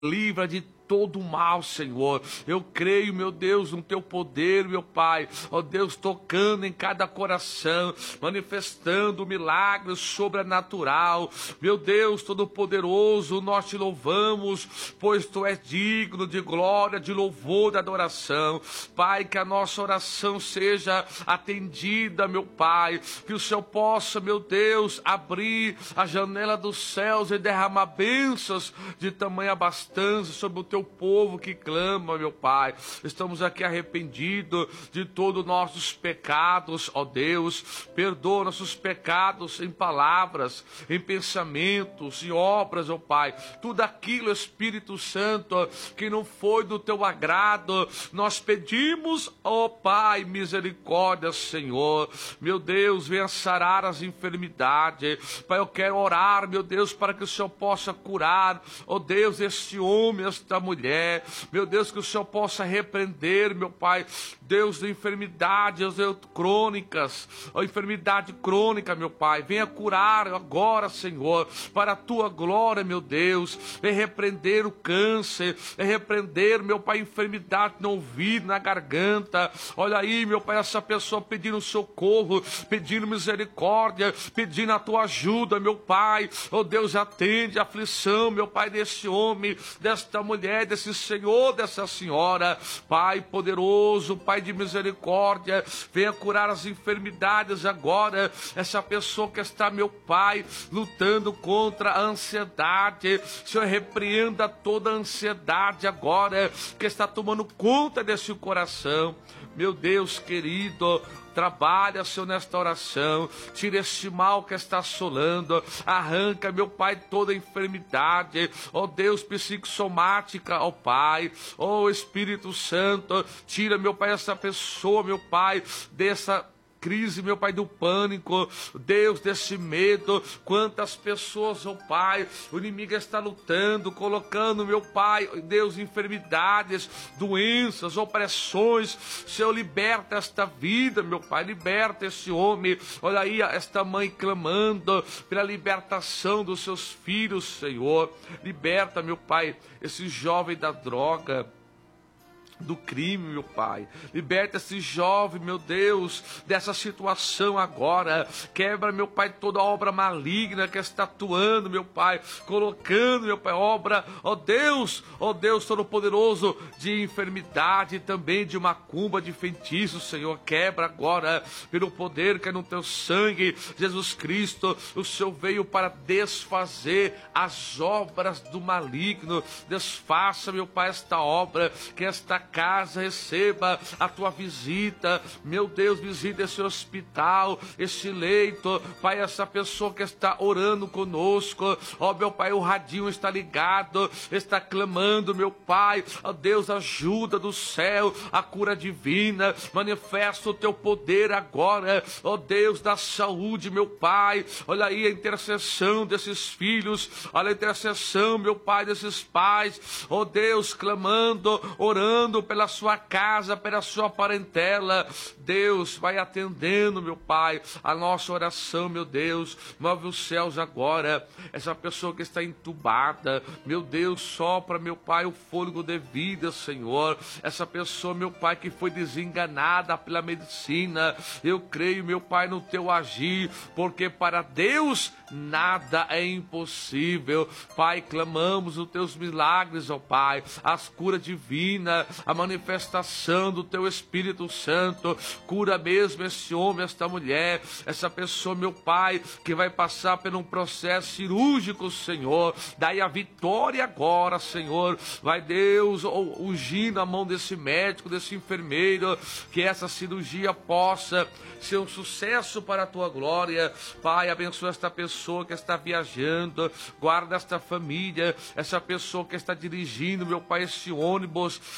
livra de todo mal, Senhor. Eu creio, meu Deus, no teu poder, meu Pai. Ó Deus, tocando em cada coração, manifestando o milagre sobrenatural. Meu Deus, todo-poderoso, nós te louvamos, pois tu és digno de glória, de louvor, de adoração. Pai, que a nossa oração seja atendida, meu Pai. Que o Senhor possa, meu Deus, abrir a janela dos céus e derramar bênçãos de tamanha abastança sobre o teu povo que clama, meu Pai. Estamos aqui arrependidos de todos os nossos pecados, ó Deus. Perdoa nossos pecados em palavras, em pensamentos, em obras, ó Pai. Tudo aquilo, Espírito Santo, que não foi do teu agrado, nós pedimos, ó Pai, misericórdia, Senhor. Meu Deus, venha sarar as enfermidades. Pai, eu quero orar, meu Deus, para que o Senhor possa curar, ó Deus, este homem, esta mulher. Meu Deus, que o Senhor possa repreender, meu Pai, Deus, de enfermidades crônicas, a enfermidade crônica, meu Pai. Venha curar agora, Senhor, para a tua glória, meu Deus. Venha repreender o câncer, venha repreender, meu Pai, enfermidade no ouvido, na garganta. Olha aí, meu Pai, essa pessoa pedindo socorro, pedindo misericórdia, pedindo a tua ajuda, meu Pai. Oh Deus, atende a aflição, meu Pai, desse homem, desta mulher, desse senhor, dessa senhora. Pai poderoso, Pai de misericórdia, venha curar as enfermidades agora. Essa pessoa que está, meu Pai, lutando contra a ansiedade, Senhor, repreenda toda a ansiedade agora, que está tomando conta desse coração. Meu Deus querido, trabalha, Senhor, nesta oração. Tira este mal que está assolando. Arranca, meu Pai, toda enfermidade. Ó Deus, psicossomática, ó Pai. Ó Espírito Santo, tira, meu Pai, essa pessoa, meu Pai, dessa crise, meu Pai, do pânico, Deus, desse medo. Quantas pessoas, oh Pai, o inimigo está lutando, colocando, meu Pai, Deus, enfermidades, doenças, opressões. Senhor, liberta esta vida, meu Pai, liberta esse homem. Olha aí, esta mãe clamando pela libertação dos seus filhos, Senhor. Liberta, meu Pai, esse jovem da droga, do crime, meu Pai. Liberta esse jovem, meu Deus, dessa situação agora. Quebra, meu Pai, toda obra maligna que está atuando, meu Pai, colocando, meu Pai, obra, ó Deus Todo-Poderoso, de enfermidade, também de macumba, de feitiço, Senhor. Quebra agora, pelo poder que é no teu sangue, Jesus Cristo. O Senhor veio para desfazer as obras do maligno. Desfaça, meu Pai, esta obra, que esta casa receba a tua visita. Meu Deus, visita esse hospital, esse leito, Pai, essa pessoa que está orando conosco. Ó meu Pai, o radinho está ligado, está clamando, meu Pai. Ó Deus, ajuda do céu, a cura divina. Manifesta o teu poder agora, ó Deus da saúde, meu Pai. Olha aí a intercessão desses filhos, olha a intercessão, meu Pai, desses pais, ó Deus, clamando, orando pela sua casa, pela sua parentela. Deus, vai atendendo, meu Pai, a nossa oração, meu Deus. Move os céus agora. Essa pessoa que está entubada, meu Deus, sopra, meu Pai, o fôlego de vida, Senhor. Essa pessoa, meu Pai, que foi desenganada pela medicina, eu creio, meu Pai, no teu agir, porque para Deus nada é impossível. Pai, clamamos os teus milagres, ó Pai, as curas divinas, a manifestação do teu Espírito Santo. Cura mesmo esse homem, esta mulher, essa pessoa, meu Pai, que vai passar por um processo cirúrgico, Senhor. Daí a vitória agora, Senhor. Vai, Deus, ungindo a mão desse médico, desse enfermeiro, que essa cirurgia possa ser um sucesso para a tua glória. Pai, abençoa esta pessoa que está viajando, guarda esta família, essa pessoa que está dirigindo, meu Pai, esse ônibus, está dirigindo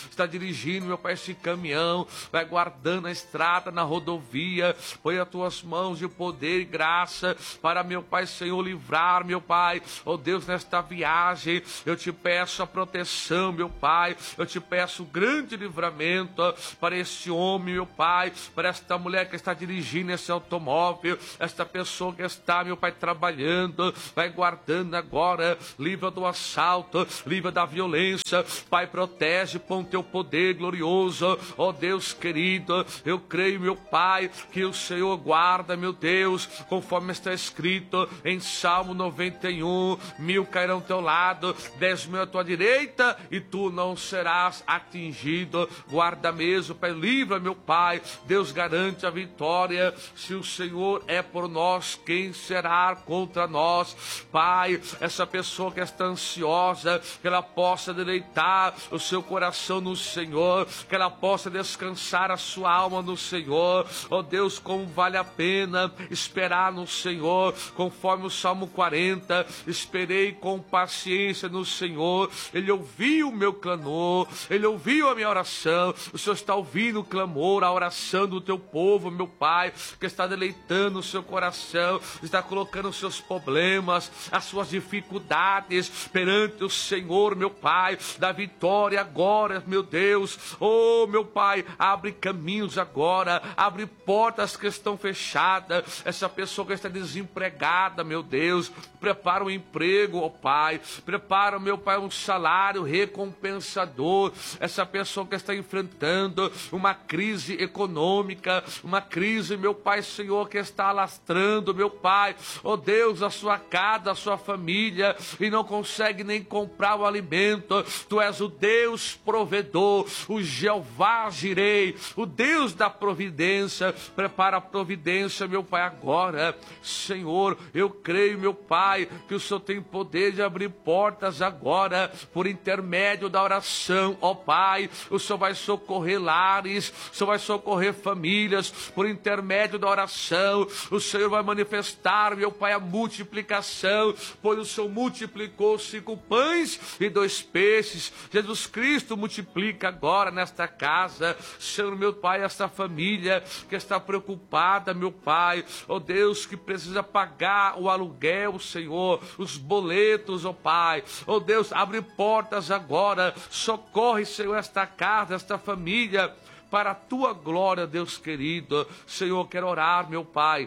dirigindo, meu Pai, esse caminhão, vai guardando a estrada, na rodovia, põe as tuas mãos de poder e graça para, meu Pai, Senhor, livrar, meu Pai, ó Deus, nesta viagem, eu te peço a proteção, meu Pai, eu te peço grande livramento para esse homem, meu Pai, para esta mulher que está dirigindo esse automóvel, esta pessoa que está, meu Pai, trabalhando, vai guardando agora, livra do assalto, livra da violência, Pai, protege com teu poder glorioso, ó Deus querido, eu creio, meu Pai, que o Senhor guarda, meu Deus, conforme está escrito em Salmo 91, 1000 cairão ao teu lado, 10.000 à tua direita, e tu não serás atingido. Guarda mesmo, Pai, livra, meu Pai, Deus garante a vitória. Se o Senhor é por nós, quem será contra nós? Pai, essa pessoa que está ansiosa, que ela possa deleitar o seu coração no Senhor, que ela possa descansar a sua alma no Senhor. Ó Deus, como vale a pena esperar no Senhor, conforme o Salmo 40, esperei com paciência no Senhor, Ele ouviu o meu clamor, Ele ouviu a minha oração. O Senhor está ouvindo o clamor, a oração do teu povo, meu Pai, que está deleitando o seu coração, está colocando os seus problemas, as suas dificuldades perante o Senhor, meu Pai, da vitória agora, meu Deus. Oh, meu Pai, abre caminhos agora, abre portas que estão fechadas. Essa pessoa que está desempregada, meu Deus, prepara um emprego, ó Pai, prepara, meu Pai, um salário recompensador. Essa pessoa que está enfrentando uma crise econômica, uma crise, meu Pai, Senhor, que está alastrando, meu Pai, ó Deus, a sua casa, a sua família, e não consegue nem comprar o alimento. Tu és o Deus provedor, o Jeová Jirei, o Deus da providência. Prepara a providência, meu Pai, agora. Senhor, eu creio, meu Pai, que o Senhor tem poder de abrir portas agora, por intermédio da oração, ó Pai. O Senhor vai socorrer lares, o Senhor vai socorrer famílias, por intermédio da oração. O Senhor vai manifestar, meu Pai, a multiplicação, pois o Senhor multiplicou 5 pães e 2 peixes. Jesus Cristo multiplica agora nesta casa, Senhor, meu Pai, esta família que está preocupada, meu Pai, ó Deus, que precisa pagar o aluguel, Senhor, os boletos, ó Pai, ó Deus, abre portas agora, socorre, Senhor, esta casa, esta família, para a tua glória, Deus querido. Senhor, quero orar, meu Pai,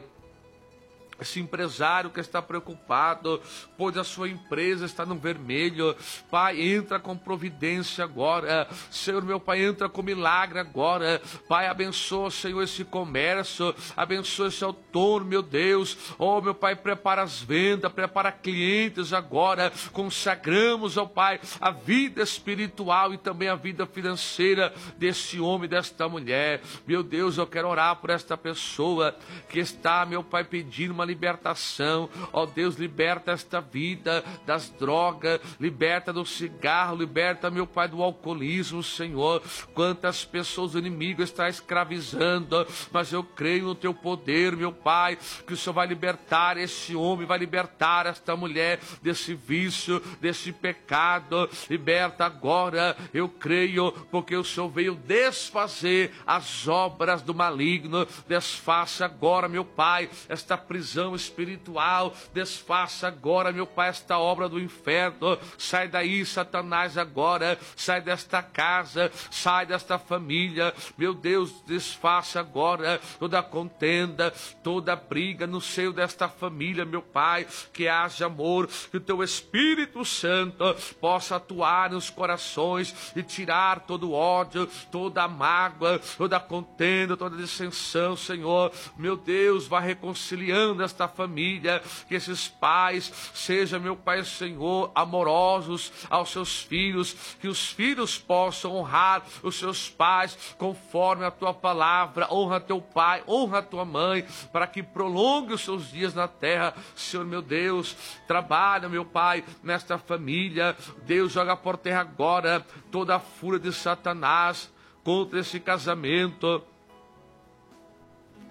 esse empresário que está preocupado, pois a sua empresa está no vermelho. Pai, entra com providência agora. Senhor, meu Pai, entra com milagre agora. Pai, abençoa, Senhor, esse comércio, abençoa esse autônomo, meu Deus. Oh, meu Pai, prepara as vendas, prepara clientes agora. Consagramos, ó Pai, a vida espiritual e também a vida financeira desse homem, desta mulher. Meu Deus, eu quero orar por esta pessoa que está, meu Pai, pedindo uma libertação. Ó Deus, liberta esta vida das drogas, liberta do cigarro, liberta, meu Pai, do alcoolismo, Senhor. Quantas pessoas o inimigo está escravizando, mas eu creio no teu poder, meu Pai, que o Senhor vai libertar esse homem, vai libertar esta mulher desse vício, desse pecado. Liberta agora, eu creio, porque o Senhor veio desfazer as obras do maligno. Desfaça agora, meu Pai, esta prisão espiritual, desfaça agora, meu Pai, esta obra do inferno. Sai daí, Satanás, agora, sai desta casa, sai desta família, meu Deus, desfaça agora toda contenda, toda briga no seio desta família, meu Pai, que haja amor, que o teu Espírito Santo possa atuar nos corações e tirar todo o ódio, toda a mágoa, toda a contenda, toda a dissensão, Senhor. Meu Deus, vai reconciliando esta família, que esses pais sejam, meu Pai, Senhor, amorosos aos seus filhos, que os filhos possam honrar os seus pais conforme a tua palavra. Honra teu pai, honra tua mãe, para que prolongue os seus dias na terra. Senhor, meu Deus, trabalha, meu Pai, nesta família. Deus, joga por terra agora toda a fúria de Satanás contra esse casamento.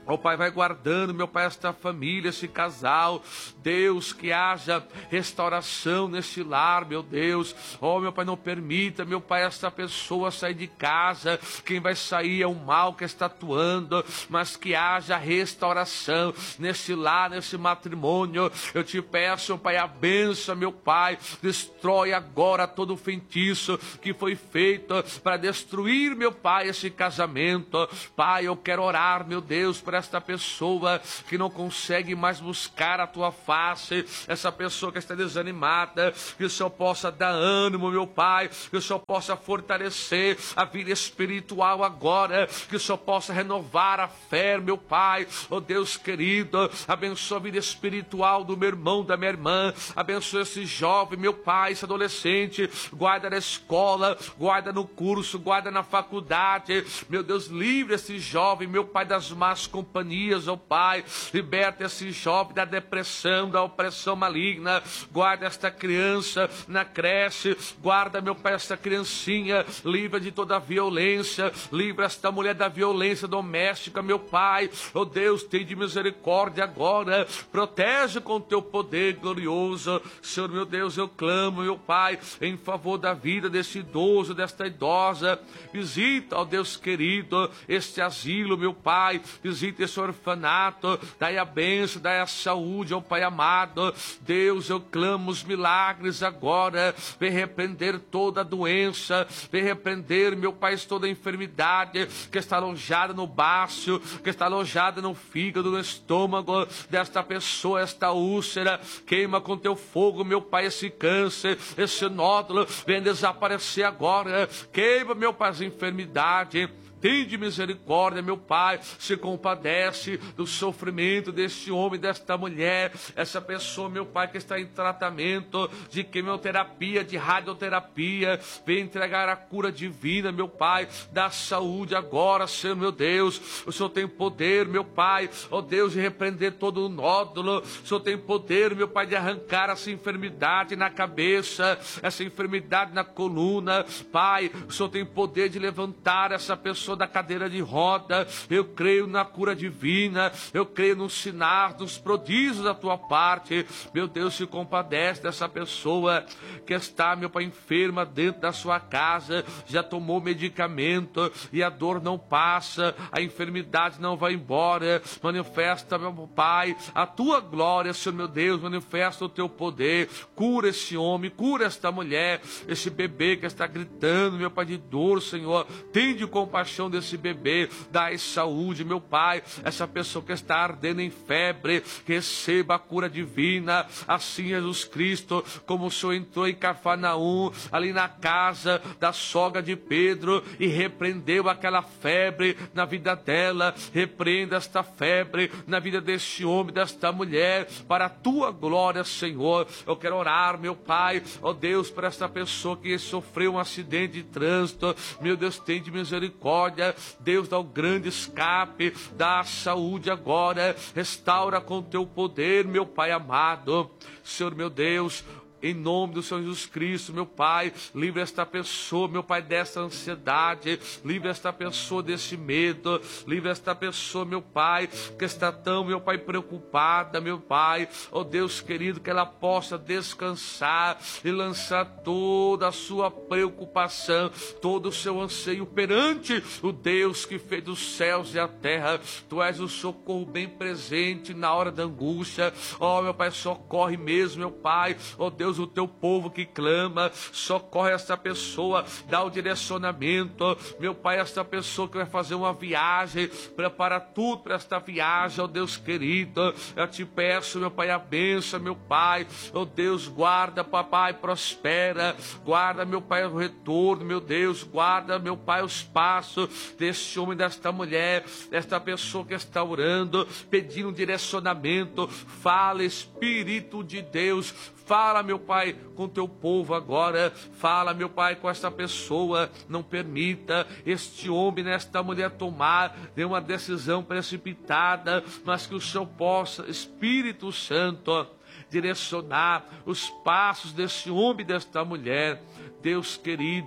Ó Pai, vai guardando, meu Pai, esta família, esse casal. Deus, que haja restauração nesse lar, meu Deus. Ó, meu Pai, não permita, meu Pai, esta pessoa sair de casa. Quem vai sair é o mal que está atuando, mas que haja restauração nesse lar, nesse matrimônio. Eu te peço, Pai, a bênção, meu Pai. Destrói agora todo o feitiço que foi feito para destruir, meu Pai, esse casamento. Pai, eu quero orar, meu Deus, para esta pessoa que não consegue mais buscar a tua face, essa pessoa que está desanimada, que o Senhor possa dar ânimo, meu Pai, que o Senhor possa fortalecer a vida espiritual agora, que o Senhor possa renovar a fé, meu Pai. Oh Deus querido, abençoa a vida espiritual do meu irmão, da minha irmã, abençoa esse jovem, meu Pai, esse adolescente, guarda na escola, guarda no curso, guarda na faculdade, meu Deus, livre esse jovem, meu Pai, das más companhias, ó Pai, liberta esse jovem da depressão, da opressão maligna, guarda esta criança na creche, guarda, meu Pai, esta criancinha, livra de toda a violência, livra esta mulher da violência doméstica, meu Pai. Ó Deus, tem de misericórdia agora, protege com teu poder glorioso. Senhor, meu Deus, eu clamo, meu Pai, em favor da vida desse idoso, desta idosa. Visita, ó Deus querido, este asilo, meu Pai, visita esse orfanato, dai a bênção, dai a saúde, ó Pai amado. Deus, eu clamo os milagres agora, vem repreender toda a doença, vem repreender, meu Pai, toda a enfermidade que está alojada no baço, que está alojada no fígado, no estômago desta pessoa, esta úlcera, queima com teu fogo, meu Pai, esse câncer, esse nódulo, vem desaparecer agora, queima, meu Pai, as enfermidades. Tende misericórdia, meu Pai, se compadece do sofrimento deste homem, desta mulher, essa pessoa, meu Pai, que está em tratamento de quimioterapia, de radioterapia, vem entregar a cura divina, meu Pai, da saúde agora, Senhor, meu Deus. O Senhor tem poder, meu Pai, ó Deus, de repreender todo o nódulo. O Senhor tem poder, meu Pai, de arrancar essa enfermidade na cabeça, essa enfermidade na coluna, Pai. O Senhor tem poder de levantar essa pessoa da cadeira de roda. Eu creio na cura divina, eu creio nos sinais, nos prodígios da tua parte. Meu Deus, se compadece dessa pessoa que está, meu Pai, enferma dentro da sua casa, já tomou medicamento e a dor não passa, a enfermidade não vai embora. Manifesta, meu Pai, a tua glória, Senhor, meu Deus, manifesta o teu poder, cura esse homem, cura esta mulher, esse bebê que está gritando, meu Pai, de dor, Senhor, tende compaixão desse bebê, dai saúde, meu Pai, essa pessoa que está ardendo em febre, receba a cura divina, assim Jesus Cristo, como o Senhor entrou em Cafarnaum, ali na casa da sogra de Pedro, e repreendeu aquela febre na vida dela, repreenda esta febre na vida deste homem, desta mulher, para a tua glória, Senhor. Eu quero orar, meu Pai, ó Deus, para esta pessoa que sofreu um acidente de trânsito, meu Deus, tem de misericórdia, Deus, dá o grande escape, dá a saúde agora, restaura com teu poder, meu Pai amado. Senhor, meu Deus, em nome do Senhor Jesus Cristo, meu Pai, livre esta pessoa, meu Pai, dessa ansiedade, livre esta pessoa desse medo, livre esta pessoa, meu Pai, que está tão, meu Pai, preocupada, meu Pai, ó Deus querido, que ela possa descansar e lançar toda a sua preocupação, todo o seu anseio perante o Deus que fez os céus e a terra. Tu és o socorro bem presente na hora da angústia, ó meu Pai, socorre mesmo, meu Pai, ó Deus, o teu povo que clama, socorre esta pessoa, dá o direcionamento, meu Pai, esta pessoa que vai fazer uma viagem, prepara tudo para esta viagem, ó Deus querido, eu te peço, meu Pai, a bênção, meu Pai, ó Deus, guarda, papai, prospera, guarda, meu Pai, o retorno, meu Deus, guarda, meu Pai, os passos deste homem, desta mulher, desta pessoa que está orando, pedindo um direcionamento, fala, Espírito de Deus, fala, meu Pai, com teu povo agora. Fala, meu Pai, com esta pessoa. Não permita este homem, nesta mulher tomar de uma decisão precipitada, mas que o Senhor possa, Espírito Santo, direcionar os passos desse homem e desta mulher. Deus querido,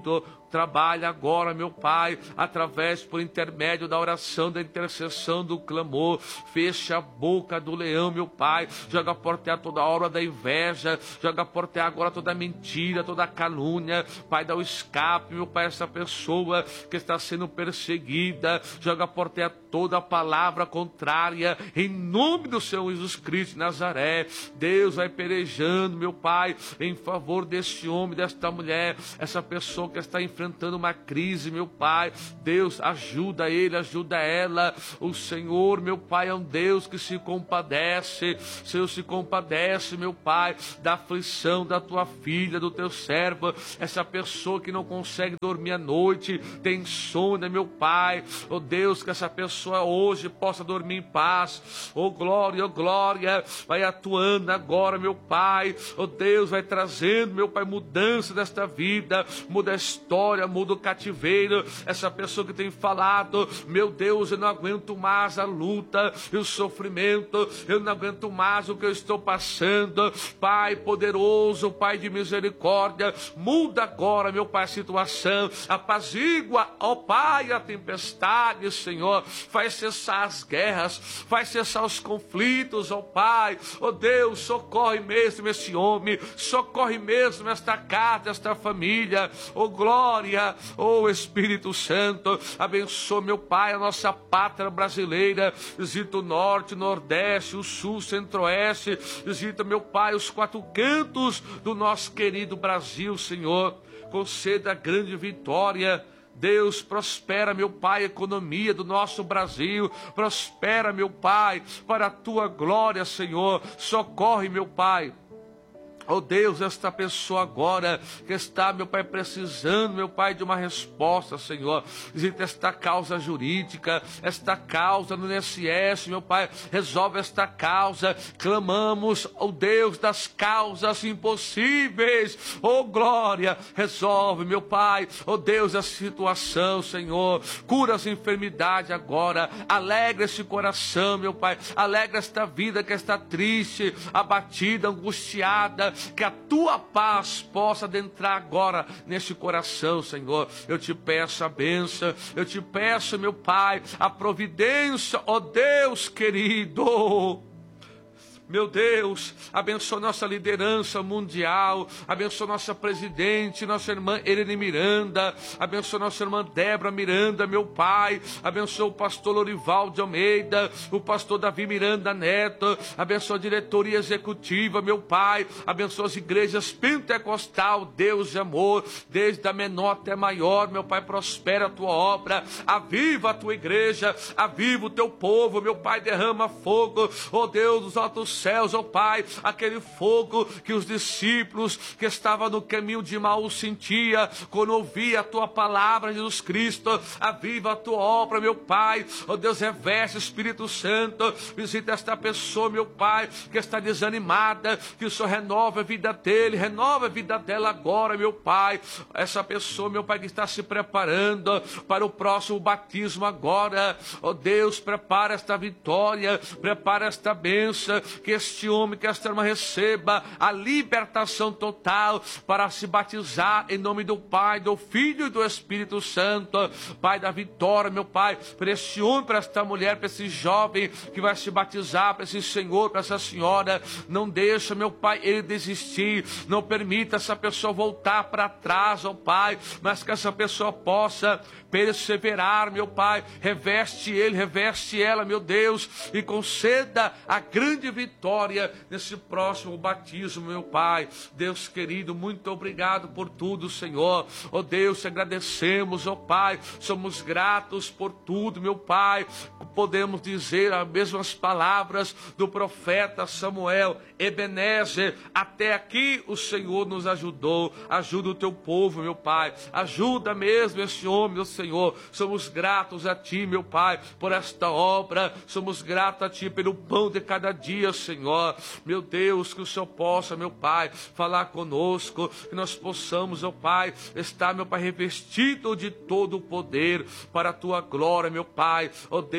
trabalha agora, meu Pai, através, por intermédio da oração, da intercessão, do clamor. Fecha a boca do leão, meu Pai. Joga por terra toda a obra da inveja. Joga por terra agora toda a mentira, toda a calúnia. Pai, dá o escape, meu Pai, essa pessoa que está sendo perseguida. Joga por terra toda a palavra contrária, em nome do Senhor Jesus Cristo de Nazaré. Deus vai pelejando, meu Pai, em favor deste homem, desta mulher, essa pessoa que está enfrentando uma crise, meu Pai. Deus, ajuda ele, ajuda ela. O Senhor, meu Pai, é um Deus que se compadece. Senhor, se compadece, meu Pai, da aflição da tua filha, do teu servo, essa pessoa que não consegue dormir à noite, tem insônia, meu Pai. Oh Deus, que essa pessoa hoje possa dormir em paz. Oh glória, vai atuando agora, meu Pai. Oh Deus, vai trazendo, meu Pai, mudança desta vida, muda a história, muda o cativeiro. Essa pessoa que tem falado, meu Deus, eu não aguento mais a luta e o sofrimento, eu não aguento mais o que eu estou passando. Pai poderoso, Pai de misericórdia, muda agora, meu Pai, a situação, apazigua, ó Pai, a tempestade, Senhor, faz cessar as guerras, faz cessar os conflitos, ó Pai. Ó Deus, socorre mesmo esse homem, socorre mesmo esta casa, esta família. Ó glória, ó Espírito Santo, abençoa, meu Pai, a nossa pátria brasileira. Visita o norte, nordeste, o sul, centro-oeste. Visita, meu Pai, os quatro cantos do nosso querido Brasil, Senhor. Conceda grande vitória. Deus, prospera, meu Pai, a economia do nosso Brasil. Prospera, meu Pai, para a tua glória, Senhor. Socorre, meu Pai. Oh Deus, esta pessoa agora que está, meu Pai, precisando, meu Pai, de uma resposta, Senhor. Visita esta causa jurídica, esta causa no INSS, meu Pai, resolve esta causa. Clamamos, oh Deus, das causas impossíveis. Oh glória, resolve, meu Pai, oh Deus, a situação, Senhor. Cura as enfermidades agora. Alegra esse coração, meu Pai. Alegra esta vida que está triste, abatida, angustiada. Que a tua paz possa adentrar agora nesse coração, Senhor. Eu te peço a bênção, eu te peço, meu Pai, a providência, ó Deus querido. Meu Deus, abençoa nossa liderança mundial, abençoa nossa presidente, nossa irmã Helene Miranda, abençoa nossa irmã Débora Miranda, meu Pai, abençoa o pastor Lorival de Almeida, o pastor Davi Miranda Neto, abençoa a diretoria executiva, meu Pai, abençoa as igrejas pentecostal, Deus de amor, desde a menor até a maior, meu Pai, prospera a tua obra, aviva a tua igreja, aviva o teu povo, meu Pai, derrama fogo, ó Deus dos altos céus, ó Pai, aquele fogo que os discípulos que estavam no caminho de Emaús sentia quando ouvia a tua palavra, Jesus Cristo. Aviva a tua obra, meu Pai, ó Deus, reveste o Espírito Santo, visita esta pessoa, meu Pai, que está desanimada, que o Senhor renova a vida dele, renova a vida dela agora, meu Pai. Essa pessoa, meu Pai, que está se preparando para o próximo batismo agora, ó Deus, prepara esta vitória, prepara esta bênção, que este homem, que esta irmã receba a libertação total para se batizar em nome do Pai, do Filho e do Espírito Santo. Pai, da vitória, meu Pai, para este homem, para esta mulher, para esse jovem que vai se batizar, para esse senhor, para essa senhora. Não deixa, meu Pai, ele desistir, não permita essa pessoa voltar para trás, ó Pai, mas que essa pessoa possa perseverar, meu Pai. Reveste ele, reveste ela, meu Deus, e conceda a grande vitória nesse próximo batismo, meu Pai. Deus querido, muito obrigado por tudo, Senhor. Ó Deus, te agradecemos, ó Pai, somos gratos por tudo, meu Pai. Podemos dizer as mesmas palavras do profeta Samuel: Ebenezer, até aqui o Senhor nos ajudou. Ajuda o teu povo, meu Pai, ajuda mesmo esse homem, meu Senhor. Somos gratos a Ti, meu Pai, por esta obra. Somos gratos a Ti pelo pão de cada dia, Senhor. Meu Deus, que o Senhor possa, meu Pai, falar conosco, que nós possamos, ó Pai, estar, meu Pai, revestido de todo o poder para a Tua glória, meu Pai. Ó Deus,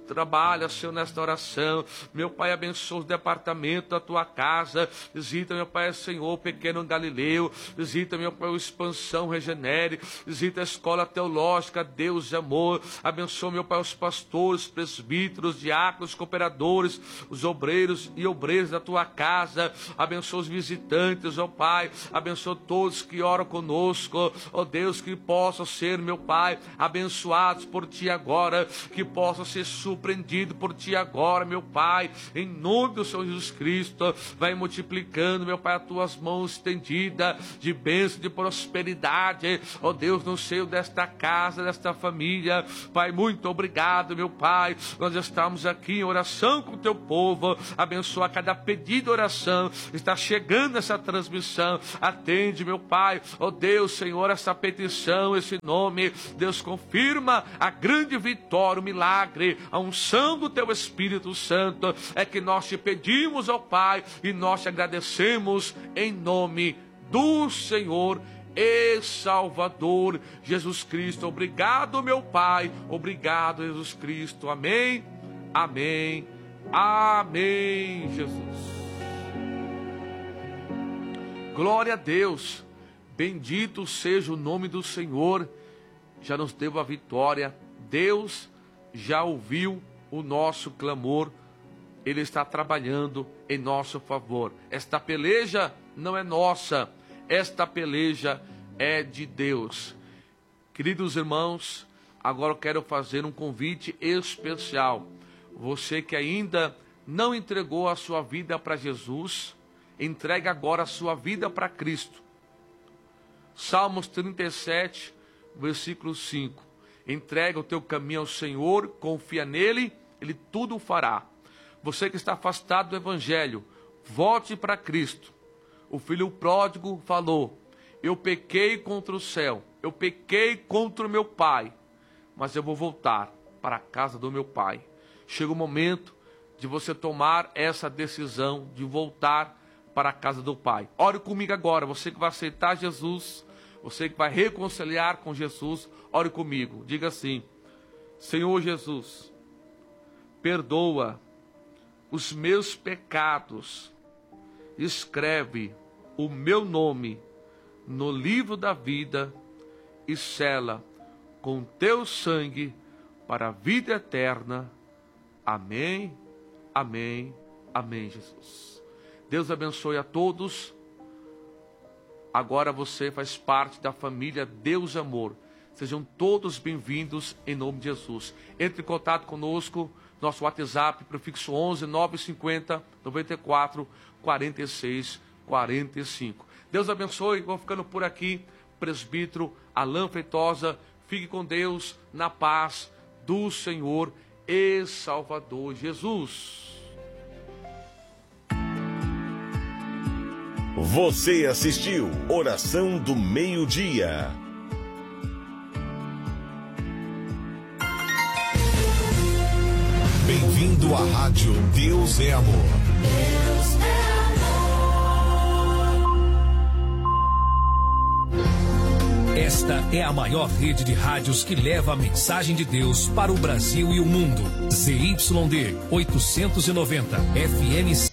trabalha, Senhor, nesta oração. Meu Pai, abençoa os departamentos da tua casa. Visita, meu Pai, Senhor, o Pequeno Galileu. Visita, meu Pai, o Expansão Regenere. Visita a escola teológica, Deus de amor. Abençoa, meu Pai, os pastores, presbíteros, diáconos, cooperadores, os obreiros e obreiras da tua casa. Abençoa os visitantes, ó Pai. Abençoa todos que oram conosco, ó Deus, que possam ser, meu Pai, abençoados por Ti agora, que possam ser surpreendidos por Ti agora, meu Pai, em nome do Senhor Jesus Cristo. Vai multiplicando, meu Pai, as Tuas mãos estendidas de bênção, de prosperidade, ó Deus, no seio desta casa, desta família. Pai, muito obrigado, meu Pai. Nós estamos aqui em oração com o Teu povo. Abençoa cada pedido de oração. Está chegando essa transmissão. Atende, meu Pai, ó Deus, Senhor, essa petição, esse nome. Deus, confirma a grande vitória, o milagre, a unção do Teu Espírito Santo. É que nós te pedimos, ó Pai, e nós te agradecemos em nome do Senhor e Salvador Jesus Cristo. Obrigado, meu Pai. Obrigado, Jesus Cristo. Amém, amém, amém, Jesus. Glória a Deus. Bendito seja o nome do Senhor. Já nos deu a vitória. Deus já ouviu o nosso clamor. Ele está trabalhando em nosso favor. Esta peleja não é nossa. Esta peleja é de Deus. Queridos irmãos, agora eu quero fazer um convite especial. Você que ainda não entregou a sua vida para Jesus, entregue agora a sua vida para Cristo. Salmos 37, versículo 5. Entrega o teu caminho ao Senhor, confia nele, ele tudo fará. Você que está afastado do Evangelho, volte para Cristo. O filho pródigo falou: eu pequei contra o céu, eu pequei contra o meu pai, mas eu vou voltar para a casa do meu pai. Chega o momento de você tomar essa decisão de voltar para a casa do pai. Ore comigo agora, você que vai aceitar Jesus, você que vai reconciliar com Jesus, ore comigo. Diga assim: Senhor Jesus, perdoa os meus pecados, escreve o meu nome no livro da vida e sela com teu sangue para a vida eterna. Amém, amém, amém, Jesus. Deus abençoe a todos. Agora você faz parte da família Deus Amor. Sejam todos bem-vindos em nome de Jesus. Entre em contato conosco, nosso WhatsApp, prefixo 11 950 94 46 45. Deus abençoe. Vou ficando por aqui. Presbítero Alain Feitosa. Fique com Deus na paz do Senhor e Salvador Jesus. Você assistiu Oração do Meio-Dia. Bem-vindo à Rádio Deus é Amor. Deus é amor. Esta é a maior rede de rádios que leva a mensagem de Deus para o Brasil e o mundo. ZYD 890 FM.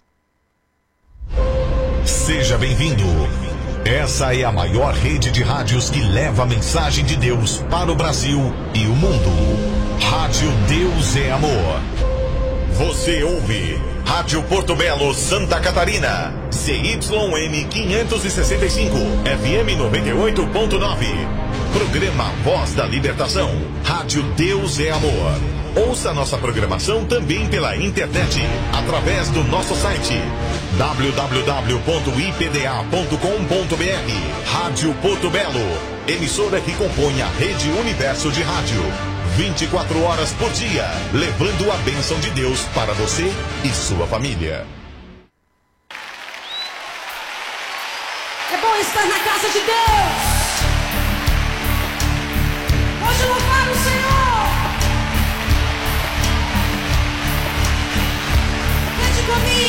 Seja bem-vindo. Essa é a maior rede de rádios que leva a mensagem de Deus para o Brasil e o mundo. Rádio Deus é Amor. Você ouve Rádio Porto Belo, Santa Catarina. CYM 565, FM 98.9. Programa Voz da Libertação. Rádio Deus é Amor. Ouça nossa programação também pela internet, através do nosso site www.ipda.com.br. Rádio Porto Belo, emissora que compõe a Rede Universo de Rádio. 24 horas por dia, levando a bênção de Deus para você e sua família. É bom estar na casa de Deus. Pode louvar o Senhor. Cante comigo.